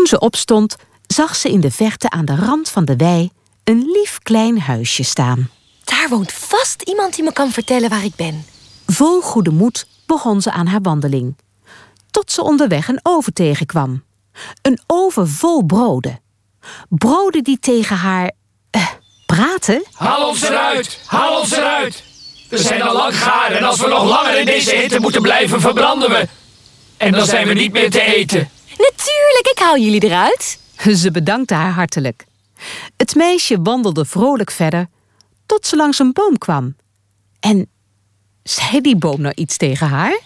Toen ze opstond, zag ze in de verte aan de rand van de wei een lief klein huisje staan. Daar woont vast iemand die me kan vertellen waar ik ben. Vol goede moed begon ze aan haar wandeling. Tot ze onderweg een oven tegenkwam. Een oven vol broden. Broden die tegen haar praten. Haal ons eruit! Haal ons eruit! We zijn al lang gaar en als we nog langer in deze hitte moeten blijven, verbranden we. En dan zijn we niet meer te eten. Natuurlijk, ik haal jullie eruit. Ze bedankte haar hartelijk. Het meisje wandelde vrolijk verder, tot ze langs een boom kwam. En zei die boom nou iets tegen haar?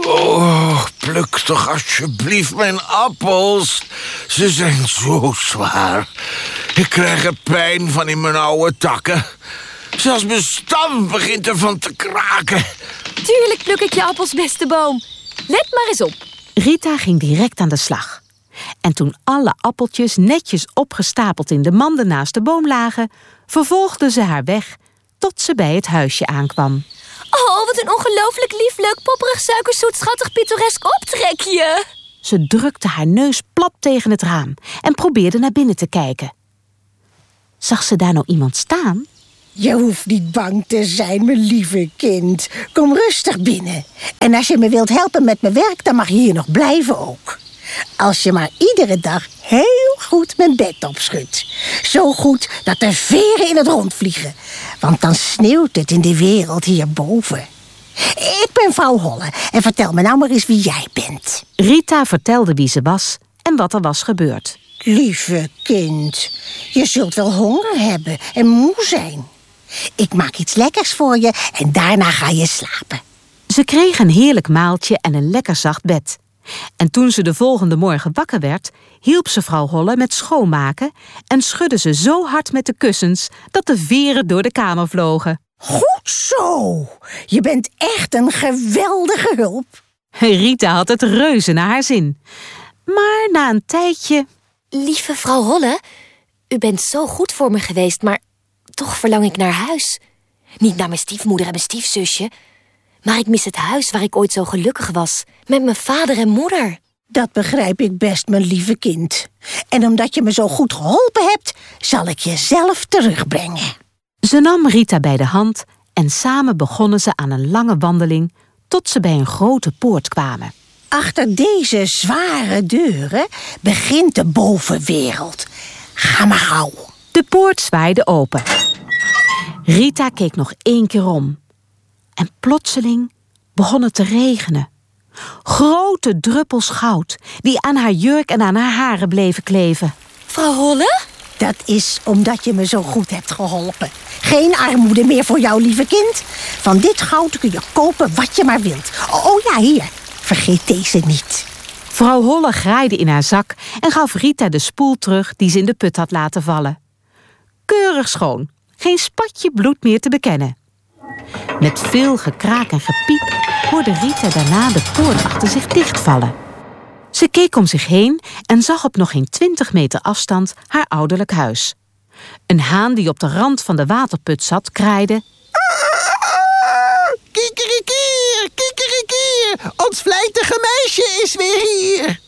Oh, pluk toch alsjeblieft mijn appels. Ze zijn zo zwaar. Ik krijg er pijn van in mijn oude takken. Zelfs mijn stam begint ervan te kraken. Tuurlijk pluk ik je appels, beste boom. Let maar eens op. Rita ging direct aan de slag. En toen alle appeltjes netjes opgestapeld in de manden naast de boom lagen, vervolgde ze haar weg tot ze bij het huisje aankwam. Oh, wat een ongelooflijk lief, leuk, popperig, suikerzoet, schattig, pittoresk optrekje. Ze drukte haar neus plat tegen het raam en probeerde naar binnen te kijken. Zag ze daar nou iemand staan? Je hoeft niet bang te zijn, mijn lieve kind. Kom rustig binnen. En als je me wilt helpen met mijn werk, dan mag je hier nog blijven ook. Als je maar iedere dag heel goed mijn bed opschudt. Zo goed dat er veren in het rond vliegen. Want dan sneeuwt het in de wereld hierboven. Ik ben vrouw Holle en vertel me nou maar eens wie jij bent. Rita vertelde wie ze was en wat er was gebeurd. Lieve kind, je zult wel honger hebben en moe zijn. Ik maak iets lekkers voor je en daarna ga je slapen. Ze kreeg een heerlijk maaltje en een lekker zacht bed. En toen ze de volgende morgen wakker werd, hielp ze vrouw Holle met schoonmaken en schudde ze zo hard met de kussens dat de veren door de kamer vlogen. Goed zo! Je bent echt een geweldige hulp. Rita had het reuze naar haar zin. Maar na een tijdje... Lieve vrouw Holle, u bent zo goed voor me geweest, maar toch verlang ik naar huis. Niet naar mijn stiefmoeder en mijn stiefzusje, maar ik mis het huis waar ik ooit zo gelukkig was, met mijn vader en moeder. Dat begrijp ik best, mijn lieve kind. En omdat je me zo goed geholpen hebt, zal ik je zelf terugbrengen. Ze nam Rita bij de hand en samen begonnen ze aan een lange wandeling tot ze bij een grote poort kwamen. Achter deze zware deuren begint de bovenwereld. Ga maar gauw. De poort zwaaide open. Rita keek nog 1 keer om. En plotseling begon het te regenen. Grote druppels goud die aan haar jurk en aan haar haren bleven kleven. Vrouw Holle? Dat is omdat je me zo goed hebt geholpen. Geen armoede meer voor jou, lieve kind. Van dit goud kun je kopen wat je maar wilt. Oh ja, hier. Vergeet deze niet. Vrouw Holle graaide in haar zak en gaf Rita de spoel terug die ze in de put had laten vallen. Keurig schoon. Geen spatje bloed meer te bekennen. Met veel gekraak en gepiep hoorde Rita daarna de poort achter zich dichtvallen. Ze keek om zich heen en zag op nog geen 20 meter afstand haar ouderlijk huis. Een haan die op de rand van de waterput zat, kraaide: Kikerikier, kikerikier, ons vlijtige meisje is weer hier.